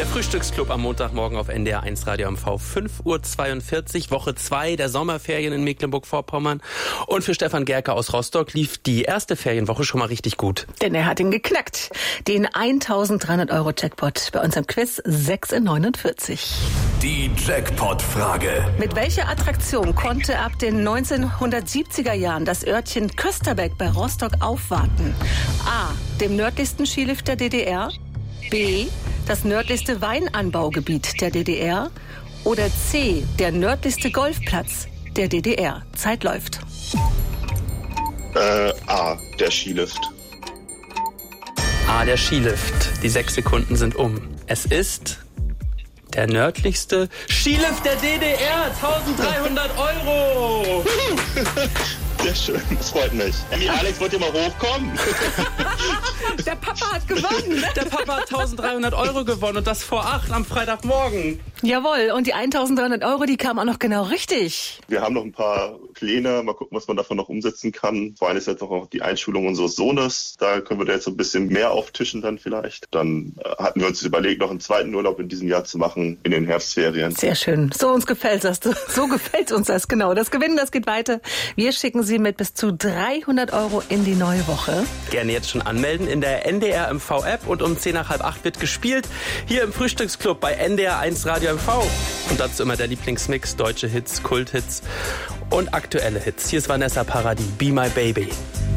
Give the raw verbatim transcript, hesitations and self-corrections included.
Der Frühstücksclub am Montagmorgen auf N D R eins Radio M V, fünf Uhr zweiundvierzig, Woche zwei der Sommerferien in Mecklenburg-Vorpommern. Und für Stefan Gerke aus Rostock lief die erste Ferienwoche schon mal richtig gut. Denn er hat ihn geknackt. Den eintausenddreihundert Euro Jackpot bei uns im Quiz sechs in neunundvierzig. Die Jackpot-Frage. Mit welcher Attraktion konnte ab den neunzehnhundertsiebziger Jahren das Örtchen Kösterbeck bei Rostock aufwarten? A. Dem nördlichsten Skilift der D D R. B. Das nördlichste Weinanbaugebiet der D D R. Oder C. Der nördlichste Golfplatz der D D R. Zeit läuft. Äh, A. Der Skilift. A. Der Skilift. Die sechs Sekunden sind um. Es ist der nördlichste Skilift der D D R. eintausenddreihundert Euro. Sehr schön, das freut mich. Emmy, Alex, wollt ihr mal hochkommen? Der Papa hat gewonnen. Der Papa hat eintausenddreihundert Euro gewonnen und das vor acht am Freitagmorgen. Jawohl, und die eintausenddreihundert Euro, die kamen auch noch genau richtig. Wir haben noch ein paar Pläne, mal gucken, was man davon noch umsetzen kann. Vor allem ist jetzt auch die Einschulung unseres Sohnes. Da können wir da jetzt so ein bisschen mehr auftischen dann vielleicht. Dann äh, hatten wir uns überlegt, noch einen zweiten Urlaub in diesem Jahr zu machen, in den Herbstferien. Sehr schön, so uns gefällt das. So gefällt uns das, genau. Das Gewinnen, das geht weiter. Wir schicken Sie mit bis zu dreihundert Euro in die neue Woche. Gerne jetzt schon anmelden in der N D R M V-App und um zehn nach halb acht wird gespielt. Hier im Frühstücksclub bei N D R eins Radio M V. Und dazu immer der Lieblingsmix, deutsche Hits, Kulthits und aktuelle Hits. Hier ist Vanessa Paradis, Be My Baby.